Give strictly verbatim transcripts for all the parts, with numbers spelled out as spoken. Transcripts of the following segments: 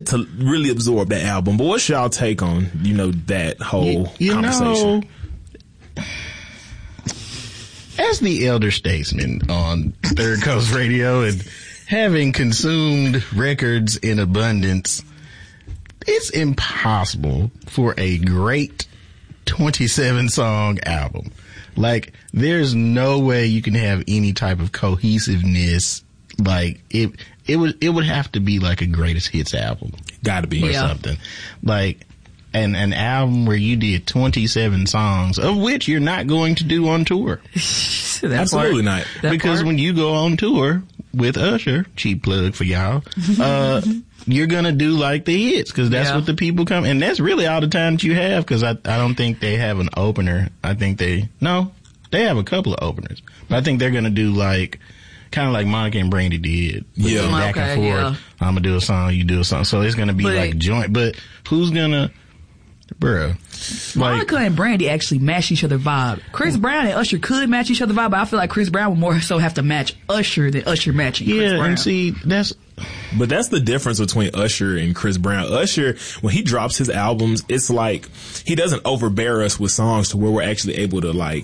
to really absorb that album. But what's y'all take on, you know, that whole you, you conversation? Know, as the elder statesman on Third Coast Radio and having consumed records in abundance, it's impossible for a great twenty-seven song album. Like, there's no way you can have any type of cohesiveness. Like, it, it would, it would have to be like a greatest hits album. Gotta be. Or yeah. something. Like, an, an album where you did twenty-seven songs, of which you're not going to do on tour. Absolutely not. Because part? When you go on tour with Usher, cheap plug for y'all, uh, you're gonna do like the hits, cause that's yeah. what the people come, and that's really all the time that you have, cause I, I don't think they have an opener. I think they, no, they have a couple of openers, but I think they're gonna do like, kind of like Monica and Brandy did. Yeah. Back okay, and forth. Yeah. I'm gonna do a song, you do a song. So it's gonna be but like joint, but who's gonna, bruh. Monica like, and Brandy actually match each other vibe. Chris Brown and Usher could match each other vibe, but I feel like Chris Brown would more so have to match Usher than Usher matching yeah, Chris Brown. and see, that's, but that's the difference between Usher and Chris Brown. Usher, when he drops his albums, it's like he doesn't overbear us with songs to where we're actually able to like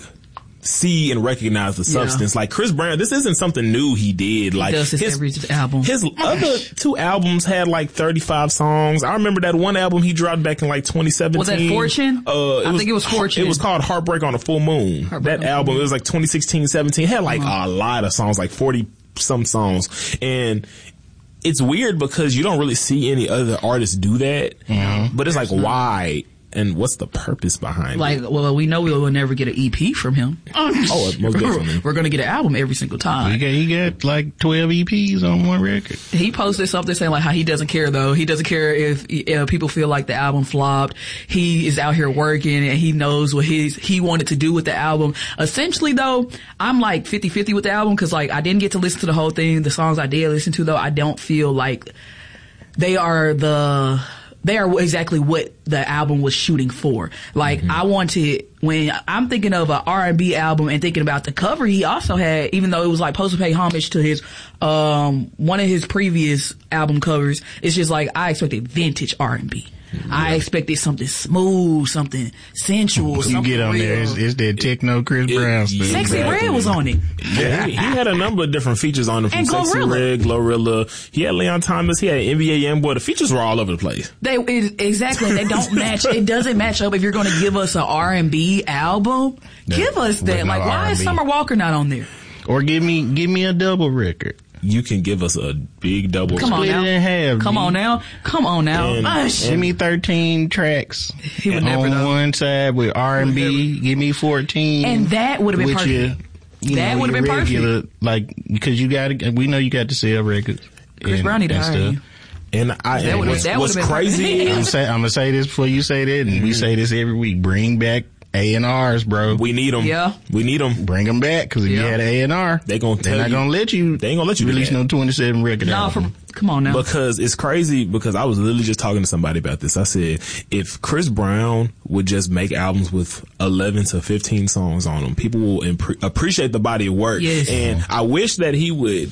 see and recognize the substance. Yeah. Like Chris Brown, this isn't something new he did. Like he does his, his every album. His other two albums had like thirty-five songs. I remember that one album he dropped back in like twenty seventeen. Was that Fortune? Uh, I was, think it was Fortune. It was called Heartbreak on a Full Moon. Heartbreak that album, it was like twenty sixteen, seventeen. It had like uh-huh. a lot of songs, like forty some songs. And it's weird because you don't really see any other artists do that. Mm-hmm. But it's like, why? And what's the purpose behind like, it? Like, well, we know we will never get an E P from him. Oh, most definitely. We're going to get an album every single time. He got, he got like twelve E Ps on one record. He posted something saying like how he doesn't care though. He doesn't care if uh, people feel like the album flopped. He is out here working and he knows what his, he wanted to do with the album. Essentially though, I'm like fifty-fifty with the album because like I didn't get to listen to the whole thing. The songs I did listen to though, I don't feel like they are the... They are exactly what the album was shooting for. Like, mm-hmm. I wanted, when I'm thinking of an R and B album and thinking about the cover he also had, even though it was like supposed to pay homage to his, um, one of his previous album covers, it's just like, I expected vintage R and B. Yeah. I expected something smooth, something sensual. You something get on real. there, it's, it's that techno Chris it, Brown stuff. Sexy Red was on it. Yeah, he, he had a number of different features on it, from and Sexy Glorilla. Red, Glorilla. He had Leon Thomas. He had N B A Youngboy. The features were all over the place. They it, exactly. They don't match. It doesn't match up. If you're going to give us an R and B album, no, give us that. no Like, why R and B. is Summer Walker not on there? Or give me give me a double record. You can give us a big double. Come on Split now. it in half. Come G. on now. Come on now. And, Ush. Give me thirteen tracks. He would on never know. one side with R and B. Give me fourteen. And that would have been with perfect. Your, you that know, would have your been regular, perfect. Like, because you got to, we know you got to sell records. Chris and, Brown need to and hire stuff. you. And I, That and would've- what's, that what's would've been crazy perfect. I'm, is say, I'm gonna say this before you say that, and mm-hmm. we say this every week. Bring back A and R's, bro. we need them. Yeah. We need them. Bring them back, because if Yeah. you had an A and R, They gonna they're tell not you- gonna let you. They ain't gonna let you do release that. no twenty-seven record No, album. from come on now. Because it's crazy, because I was literally just talking to somebody about this. I said, if Chris Brown would just make albums with eleven to fifteen songs on them, people will impre- appreciate the body of work. Yes. And I wish that he would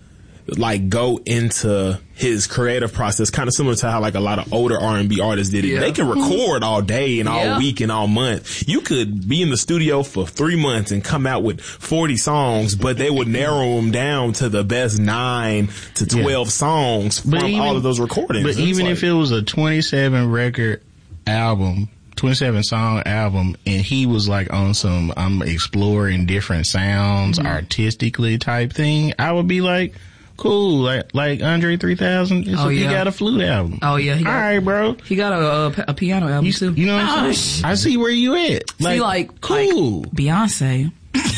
like go into his creative process kind of similar to how like a lot of older R and B artists did it. Yeah. They can record all day and all Yeah. week and all month. You could be in the studio for three months and come out with forty songs, but they would narrow them down to the best nine to twelve yeah. songs from even, all of those recordings. But It's even like, if it was a twenty-seven record album, twenty-seven song album, and he was like on some I'm exploring different sounds mm-hmm. artistically type thing, I would be like, cool, like like Andre three thousand. Oh, he yeah. got a flute album. Oh yeah, he got, all right, bro. He got a, a, a piano album You, too. you know what I'm saying? I see where you at. Like, See, like cool. like Beyonce.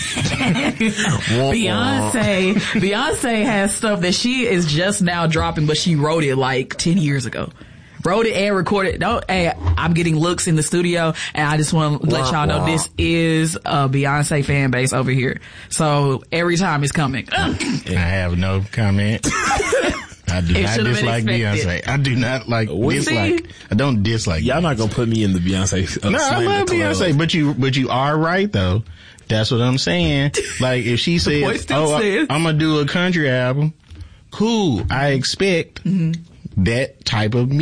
Beyonce, Beyonce has stuff that she is just now dropping, but she wrote it like ten years ago. Wrote it and recorded. No, hey, I'm getting looks in the studio, and I just want to let y'all know this is a Beyonce fan base over here. So every time it's coming. I have no comment. I do It not should've been dislike expected. Beyonce. I do not like What? dislike. I don't dislike. y'all Beyonce. not gonna put me in the Beyonce. Uh, No, I slander love club. Beyonce, but you, but you are right though. That's what I'm saying. Like if she boy says, still "Oh, says. I, I'm gonna do a country album," cool. I expect mm-hmm. that type of music.